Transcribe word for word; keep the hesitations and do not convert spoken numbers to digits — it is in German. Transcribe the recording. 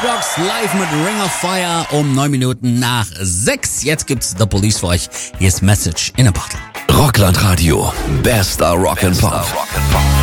Matchbox live mit Ring of Fire um neun Minuten nach sechs. Jetzt gibt's The Police für euch. Hier ist Message in a Bottle. Rockland Radio. Bester Rock and Pop.